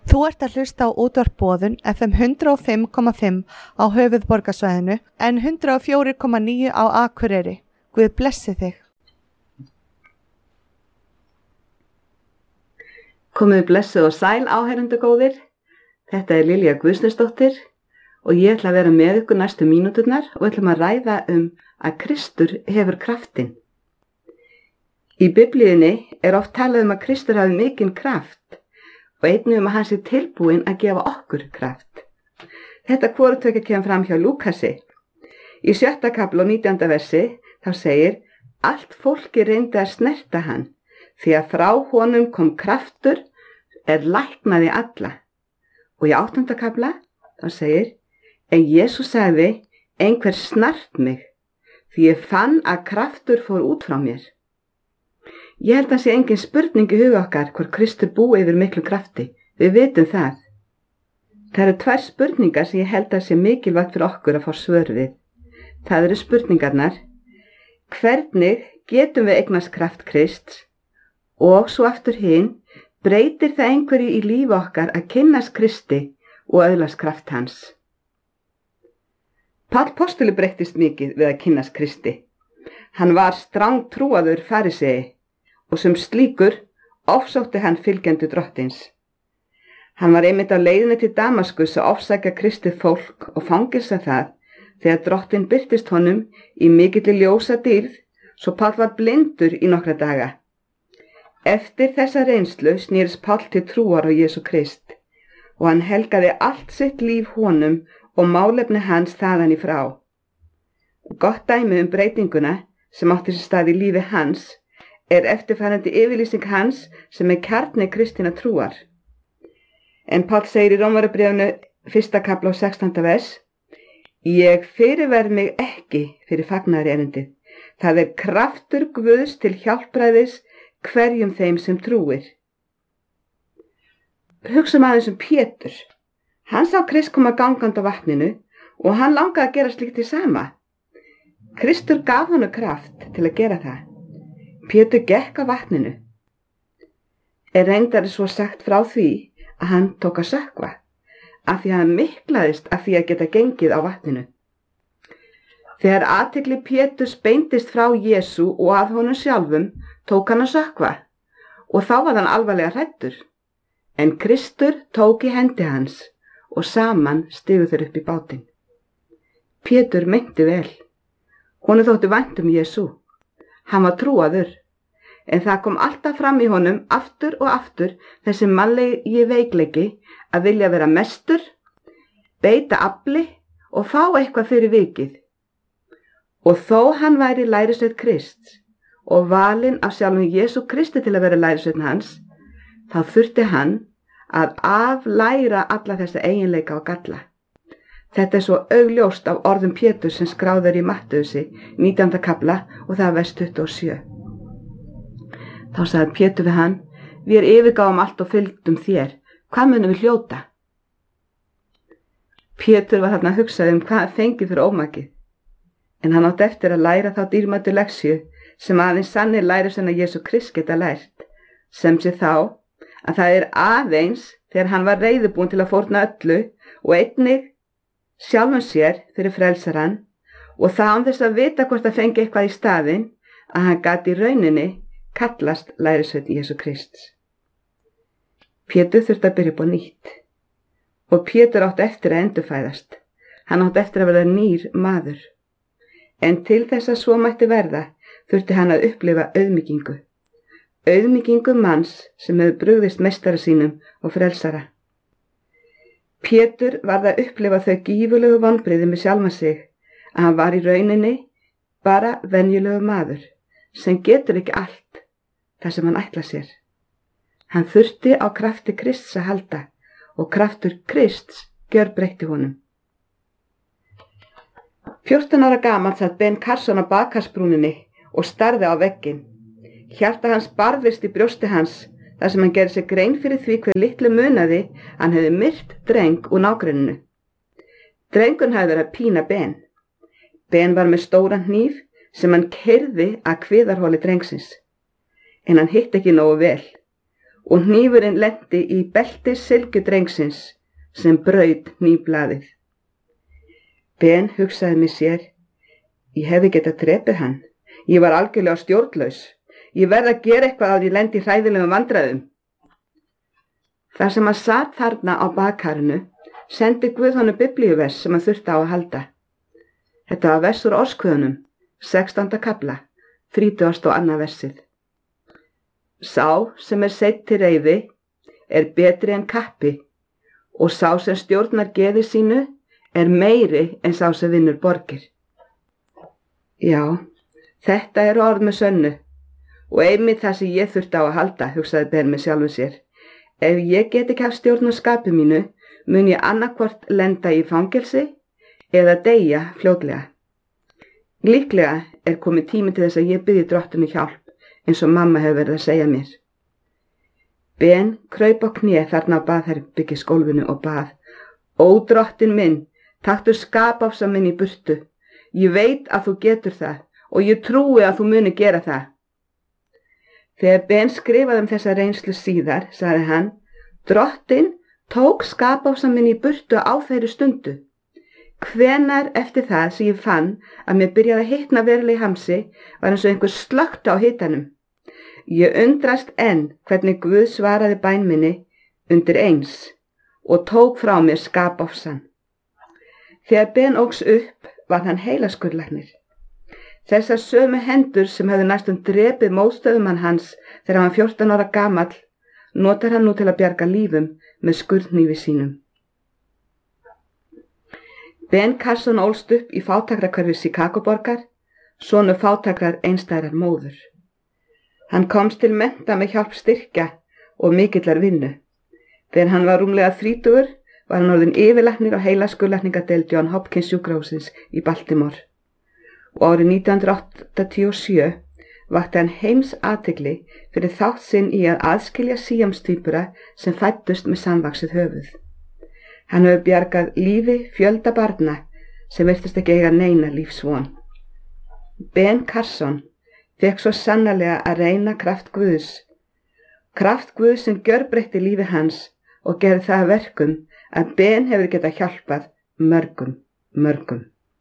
Þú ert að hlusta á útvarp Boðun FM 105,5 á höfuðborgarsvæðinu en 104,9 á Akureyri. Guð blessi þig. Komið blessuð og sæl áheyrendur góðir. Þetta er Lilja Guðsnesdóttir og ég ætla að vera með ykkur næstu mínúturnar og ætlum að ræða að Kristur hefur kraftinn. Í Biblíunni er oft talað að Kristur hafi mikinn kraft og einnig að hann sé tilbúinn að gefa okkur kraft. Þetta hvorutveggja kemur fram hjá Lúkasi. Í 7. kafla og 19. versi þá segir: allt fólki reyndi að snerta hann, því að frá honum kom kraftur læknaði alla. Og í 8. kafla þá segir: en Jesús sagði: einhver snart mig, því ég fann að kraftur fór út frá mér. Ég held að sé engin spurning í huga okkar hvort Kristur búi yfir miklu krafti. Við vitum það. Það eru 2 spurningar sem ég held að sé mikilvægt fyrir okkur að fá svör við. Það eru spurningarnar: hvernig getum við eignast kraft Krists? Og svo aftur hinn, breytir það einhverju í lífi okkar að kynnast Kristi og öðlast kraft hans? Páll postuli breyttist mikið við að kynnast Kristi. Hann var strangtrúaður farisei og sem slíkur ofsótti hann fylgjendur drottins. Hann var einmitt á leiðinni til Damaskus að ofsækja kristið fólk og fangilsa það þegar drottin birtist honum í mikilli ljósa dýrð, svo Páll var blindur í nokkra daga. Eftir þessa reynslu snýrist Páll til trúar á Jesú Krist og hann helgaði allt sitt líf honum og málefni hans þaðan í frá. Gott dæmi breytinguna sem átti sér stað í lífi hans er eftirfarandi yfirlýsing hans sem er kjarni kristinna trúar. En Páll segir í Rómarbréfinu 1. kafla og 16. vers: ég fyrirverð mig ekki fyrir fagnaðarerindið. Það er kraftur Guðs til hjálpræðis hverjum þeim sem trúir. Hugsum aðeins Pétur. Hann sá Krist koma gangandi á vatninu og hann langaði að gera slíkt í sama. Kristur gaf honum kraft til að gera það. Pétur gekk á vatninu. Er reyndar svo sagt frá því að hann tók að sökkva, af því að hann miklaðist af því að geta gengið á vatninu. Þegar athygli Péturs beindist frá Jesú og að honum sjálfum, tók hann að sökkva og þá var hann alvarlega hræddur. En Kristur tók í hendi hans og saman stigu þeir upp í bátinn. Pétur meinti vel. Honum þótti vænt Jesú. Hann var trúaður, en það kom alltaf fram í honum aftur og aftur þessi mannlegi veikleiki að vilja vera mestur, beita afli og fá eitthvað fyrir vikið. Og þó hann væri lærisveinn Krists og valinn af sjálfum Jesú Kristi til að vera lærisveinn hans, þá þurfti hann að aflæra alla þessa eiginleika og galla. Þetta er svo augljóst af orðum Péturs sem skráður í Mattheusi 19. kafla og það er vers 27. Þá sagði Pétur við hann: við yfirgáfum allt og fylgdum þér. Hvað munum við hljóta? Pétur var þarna að hugsa hvað fengið fyrir ómakið. En hann átti eftir að læra þá dýrmætu lexíu sem aðeins sannir lærisveina Jesú Krist geta lært, sem sé þá að það er aðeins þegar hann var reiðubúinn til að fórna öllu og einnig sjálfum sér fyrir frelsarann og það án þess að vita hvort að fengi eitthvað í staðinn að hann gat í rauninni kallast lærisveinn Jesú Krists. Pétur þurfti að byrja upp á nýtt og Pétur átti eftir að endurfæðast. Hann átti eftir að verða nýr maður. En til þess að svo mætti verða þurfti hann að upplifa auðmýkingu. Auðmýkingu manns sem hefur brugðist meistara sínum og frelsara. Pétur varð að upplifa þau gífulegu vonbrigði með sjálfan sig að hann var í rauninni bara venjulegu maður sem getur ekki allt það sem hann ætla sér. Hann þurfti á krafti Krists að halda og kraftur Krists gjörbreytti honum. 14 ára gamall sat Ben Carson á baðkarsbrúninni og starði á vegginn. Hjarta hans barðist í brjósti hans þar sem hann gerði sér grein fyrir því hver litlu munaði hann hefði myrt dreng úr nágrenninu. Drengurinn hafði verið að pína Ben. Ben var með stóran hníf sem hann keyrði að kviðarholi drengsins. En hann hitt ekki nógu vel og hnífurinn lenti í belti silkudrengsins sem braut hnífblaðið. Ben hugsaði með sér, ég hefði getað drepið hann. Ég var algjörlega stjórnlaus. Ég verð að gera eitthvað að ég lendi í hræðilegum vandræðum. Þar sem hann sat þarna á bakkarinu, sendi Guð honum biblíuvers sem hann þurfti á að halda. Þetta var vers úr Orskvöðunum, 16. kafla, 32. versið. Sá sem seinn til reiði betri en kappi og sá sem stjórnar geði sínu meiri en sá sem vinnur borgir. Já, þetta orð með sönnu og einmitt það sem ég þurfti á að halda, hugsaði Ben með sjálfum sér. Ef ég get ekki haft stjórn á skapi mínu, mun ég annaðhvort lenda í fangelsi eða deyja fljótlega. Líklega komið tími til þess að ég biðji drottinu hjálp, eins og mamma hefur verið að segja mér. Ben kraup á kné þarna á baðherbergisgólfinu og bað, ó drottin minn, taktu skapáfsa minn í burtu. Ég veit að þú getur það og ég trúi að þú muni gera það. Þegar Ben skrifaði þessa reynslu síðar, sagði hann, drottin tók skapáfsa minn í burtu á þeirri stundu. Hvenær eftir það sem ég fann að mér byrjaði að hitna verulega í hamsi var eins og einhver slökkti á hitanum. Ég undrast enn hvernig Guð svaraði bæn minni undir eins og tók frá mér skapáfsan. Þegar Ben óx upp var hann heilaskurlæknir. Þessar sömu hendur sem hefðu næstum drepið mótstöðumann hans þegar hann var 14 ára gamall, notar hann nú til að bjarga lífum með skurðhnífi sínum. Ben Carson ólst upp í fátækrahverfi Chicagoborgar, sonur fátækrar einstæðrar móður. Hann komst til mennta með hjálp styrkja og mikillar vinnu. Þegar hann var rúmlega 30 var hann orðinn yfirlæknir á heilaskurlækningadeild John Hopkins sjúkrahússins í Baltimore. Og árið 1987 vakti hann heims athygli fyrir þátt sinn í að aðskilja síamstvíbura sem fæddust með samvaxið höfuð. Hann hefur bjargað lífi fjölda barna sem virtust ekki eiga neina lífsvon. Ben Carson fékk svo sannarlega að reyna kraft Guðs sem gjörbreytti lífi hans og gerði það að verkum að Ben hefur getað hjálpað mörgum.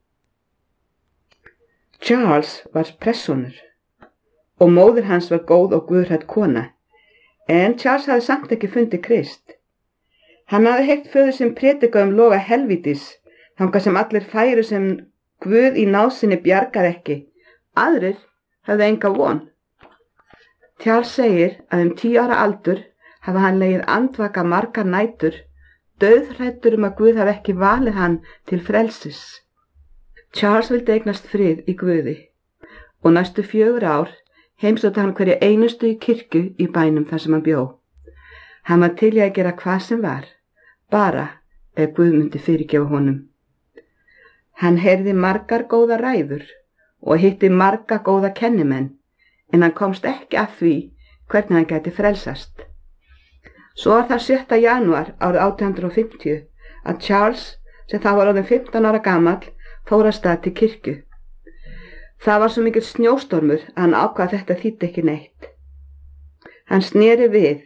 Charles var prestssonur og móðir hans var góð og guðhrædd kona, en Charles hafði samt ekki fundið Krist. Hann hafði heyrt föður sinn predika loga helvítis, þangað sem allir færu sem Guð í náð sinni bjargar ekki. Aðrir höfðu enga von. Charles segir að 10 ára aldur hafi hann legið andvaka margar nætur, dauðhræddur að Guð hafi ekki valið hann til frelsis. Charles vildi eignast frið í Guði og næstu 4 ár heimsótti hann hverja einustu í kirkju í bænum þar sem hann bjó. Hann var til í að gera hvað sem var, bara ef Guð myndi fyrirgefa honum. Hann heyrði margar góða ræður og hitti marga góða kennimenn, en hann komst ekki að því hvernig hann gæti frelsast. Svo var það 7. janúar árið 1850 að Charles, sem þá var orðinn 15 ára gamall, fór af stað til kirkju. Það var svo mikill snjóstormur að hann ákvað að þetta þýddi ekki neitt. Hann sneri við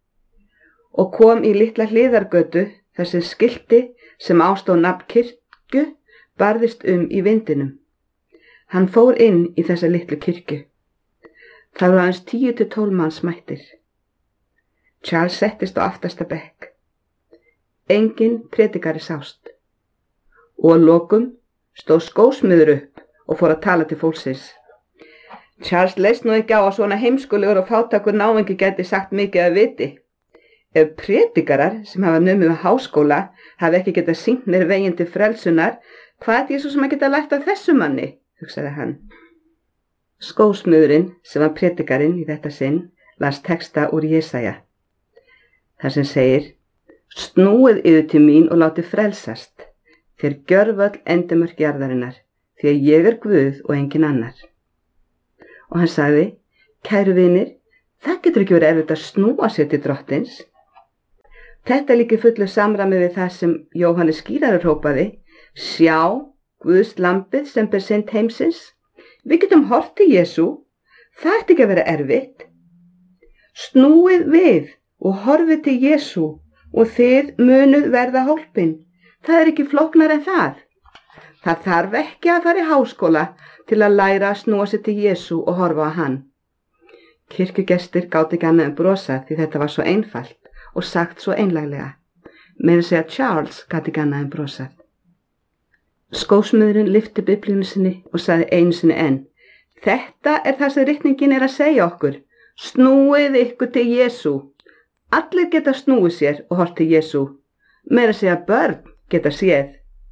og kom í litla hliðargötu þar sem skilti sem ástóð nafn kirkju barðist í vindinum. Hann fór inn í þessa litlu kirkju. Það var aðeins 10 til 12 manns mættir. Charles settist á aftasta bekk. Engin predikari sást. Og að lokum stóð skósmiður upp og fór að tala til fólksins. Charles leist nú ekki á að svona heimskulegur og fátækur náungi gæti sagt mikið að viti. Ef predikarar sem hafa numið við háskóla hafi ekki getað sýnt mér veginn til frelsunar, hvað er svo sem að geta lært af þessu manni, hugsaði hann. Skósmiðurinn, sem var predikarinn í þetta sinn, las texta úr Jesaja. Þar sem segir, snúið yfir til mín og látið frelsast, þér gjörvöll endimörk jarðarinnar, því að ég er Guð og engin annar. Og hann sagði, kæru vinir, það getur ekki verið erfitt að snúa sér til drottins. Þetta líki fullu samræmi við það sem Jóhannes skírari hrópaði, sjá, Guðs lambið sem ber synd heimsins. Við getum horft til Jesú, það ætti ekki að vera erfitt. Snúið við og horfið til Jesú og þið munuð verða hólpin. Það er ekki flóknar en það. Það þarf ekki að fara í háskóla til að læra að snúa sig til Jesú og horfa á hann. Kirkjugestir gátu ekki annað en brosa því þetta var svo einfalt og sagt svo einlæglega. Meira að segja Charles gat ekki annað en brosað. Skósmiðurinn lyfti biblíunni sinni og sagði einu sinni enn: Þetta er það sem ritningin er að segja okkur. Snúið ykkur til Jesú. Allir geta snúið sér og horft til Jesú. Meira að segja börn geta séð.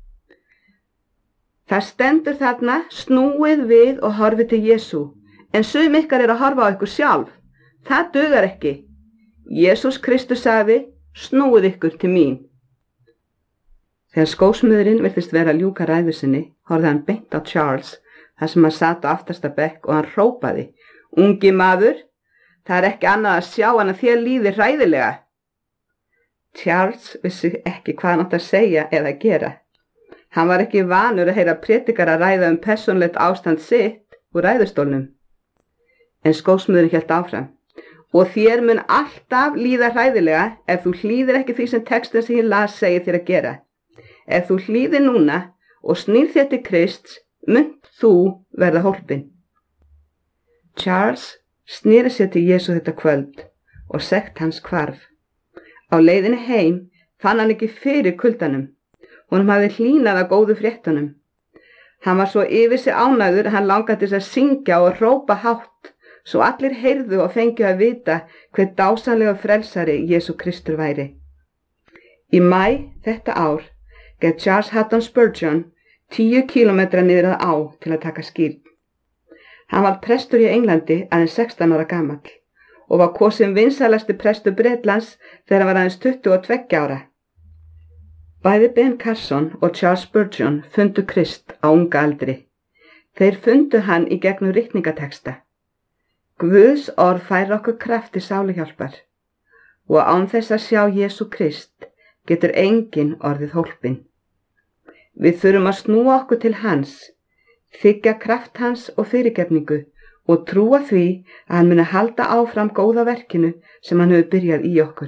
Það stendur þarna: snúið við og horfið til Jesú. En sum ykkar að horfa á ykkur sjálf. Það dugar ekki. Jesús Kristus sagði: snúið ykkur til mín. Þegar skósmiðurinn virtist vera að ljúka ræðu sinni, horfði hann beint á Charles, þar sem hann sat á aftasta bekk, og hann hrópaði: Ungi maður, það er ekki annað að sjá en að þér líði hræðilega. Charles vissi ekki hvað hann átti að segja eða gera. Hann var ekki vanur að heyra predikara ræða persónulegt ástand sitt úr ræðustólnum. En skósmiðurinn hélt áfram: Og þér mun alltaf líða hræðilega ef þú hlýðir ekki því sem textin sem ég las segir þér að gera. Ef þú hlýðir núna og snýr þér til Krists, munt þú verða hólpin. Charles snýri sér til Jesú þetta kvöld og sekt hans hvarf. Á leiðinni heim fann hann ekki fyrir kuldanum. Honum hafði hlýnað af góðu fréttunum. Hann var svo yfir sig ánægður að hann langaði til að syngja og hrópa hátt, svo allir heyrðu og fengju að vita hver dásamlega frelsari Jesú Kristur væri. Í maí þetta ár gekk Charles Haddon Spurgeon 10 kílómetra niður að á til að taka skírn. Hann var prestur í Englandi aðeins 16 ára gamall og var kosinn vinsælasti prestur Bretlands þegar hann var aðeins 22 ára. Bæði Ben Carson og Charles Spurgeon fundu Krist á unga aldri. Þeir fundu hann í gegnum ritningateksta. Guðs orð færir okkur kraft til sáluhjálpar og án þess að sjá Jesú Krist getur enginn orðið hólpin. Við þurfum að snúa okkur til hans, þiggja kraft hans og fyrirgefningu og trúa því að hann muni halda áfram góða verkinu sem hann hefur byrjað í okkur.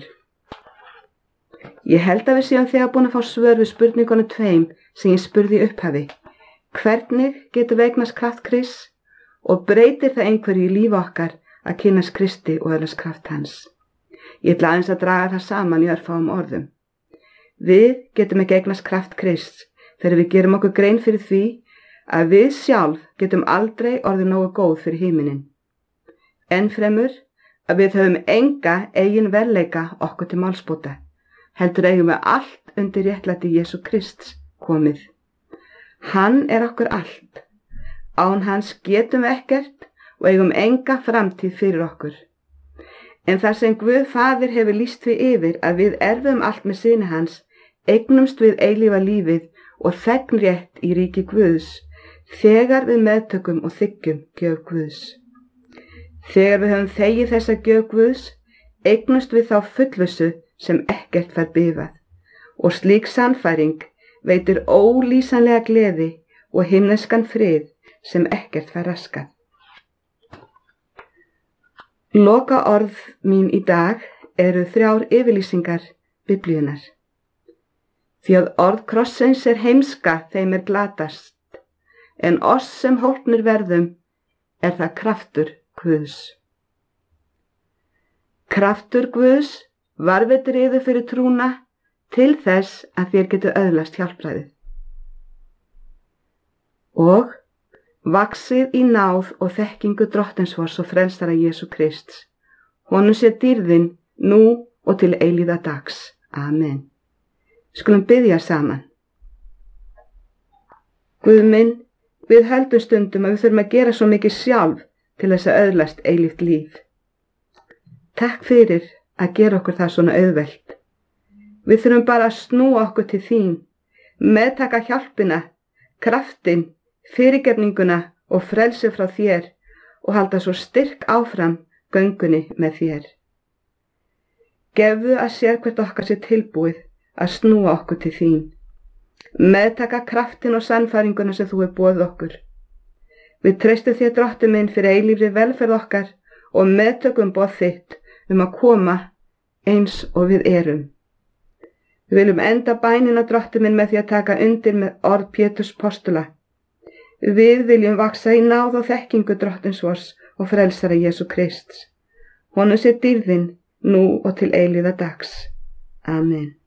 Ég held að við séum þegar búin að fá svör við spurningunum 2 sem ég spurði í upphafi. Hvernig getur eignast kraft Krists og breytir það einhverju í lífi okkar að kynnast Kristi og öðlast kraft hans? Ég ætla aðeins að draga það saman í örfáum orðum. Við getum ekki eignast kraft Krists þegar við gerum okkur grein fyrir því að við sjálf getum aldrei orðið nógu góð fyrir himinin. Ennfremur að við höfum enga eigin verleika okkur til málsbóta, heldur eigum við allt undir réttlæti Jesú Krists komið. Hann er okkur allt. Án hans getum við ekkert og eigum enga framtíð fyrir okkur. En þar sem Guð Faðir hefur lýst við yfir að við erfum allt með syni hans, eignumst við eilífa lífið og þegn rétt í ríki Guðs, þegar við meðtökum og þiggjum gjöf Guðs. Þegar við höfum þegið þessa gjöf Guðs, eignumst við þá fullvissu sem ekkert fær bifað, og slík sannfæring veitir ólýsanlega gleði og himneskan frið sem ekkert fær raskað. Loka orð mín í dag eru 3 yfirlýsingar Biblíunnar. Því að orð krossins er heimska þeim er glatast, en oss sem hólpnir verðum er það kraftur Guðs. Kraftur Guðs varveitir yður fyrir trúna til þess að þér getur öðlast hjálpræðið. Og vaxið í náð og þekkingu Drottins og frelsara Jesú Krists. Honum sé dýrðin nú og til eilíða dags. Amen. Skulum biðja saman. Guð minn, við höldum stundum að við þurfum að gera svo mikið sjálf til þess að öðlast eilíft líf. Takk fyrir að gera okkur það svona auðvelt. Við þurfum bara að snúa okkur til þín, meðtaka hjálpina, kraftin, fyrirgefninguna og frelsi frá þér og halda svo styrk áfram göngunni með þér. Gefðu að sér hvert okkar sé tilbúið að snúa okkur til þín. Meðtaka kraftin og sannfæringuna sem þú boðið okkur. Við treystum þér, Drottinn minn, fyrir eilífri velferð okkar og meðtökum boð þitt að koma eins og við erum. Við viljum enda bænina Drottinn minn með því að taka undir með orð Péturs postula. Við viljum vaksa í náð og þekkingu Drottins vors og frelsara Jesú Krists. Honum sé dýrðin nú og til eilíða dags. Amen.